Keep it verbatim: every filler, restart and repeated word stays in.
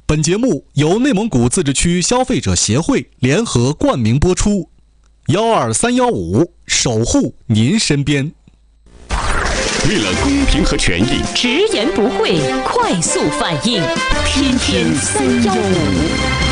本节目由内蒙古自治区消费者协会联合冠名播出。幺二三幺五，守护您身边。 为了公平和权益， 直言不讳，快速反应，天天三幺五。